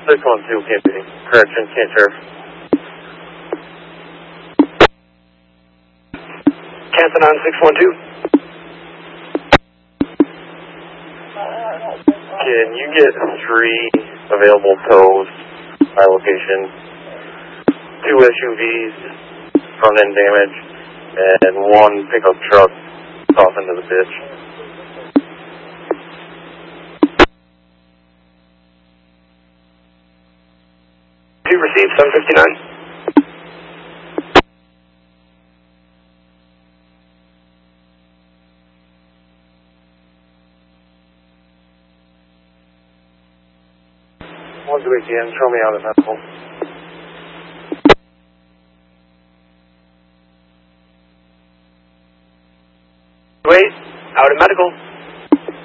612, can't be. Correction, can't sheriff. Canton on 612. Can you get 3 available tows by location, 2 SUVs, front end damage, and 1 pickup truck off into the ditch? You received 759. One to ATM, show me out at medical. Wait, out at medical.